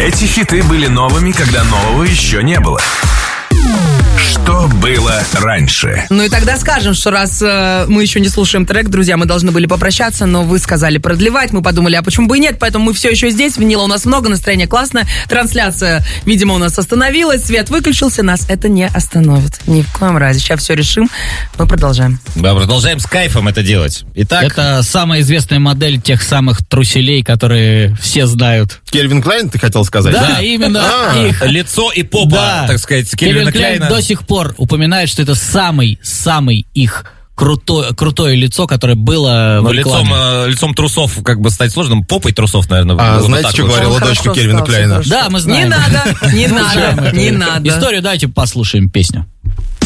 Эти хиты были новыми, когда нового еще не было. Что было раньше? Ну и тогда скажем, что раз мы еще не слушаем трек, друзья, мы должны были попрощаться, но вы сказали продлевать, мы подумали, а почему бы и нет, поэтому мы все еще здесь, винила у нас много, настроение классное, трансляция, видимо, у нас остановилась, свет выключился, нас это не остановит, ни в коем разе. Сейчас все решим, мы продолжаем. Да, продолжаем с кайфом это делать. Итак, это самая известная модель тех самых труселей, которые все знают. Кельвин Клайн, ты хотел сказать? Да, именно их. Лицо и попа, Да. так сказать, Кельвин Клайн Клайна. до сих пор упоминает, что это самый их крутое лицо, которое было в рекламе. Лицом трусов как бы стать сложным, попой трусов, наверное. А было знаете, так что вот. говорила дочка Кельвина Клайна? Да, мы знаем. Не надо, не надо. Историю давайте послушаем песню.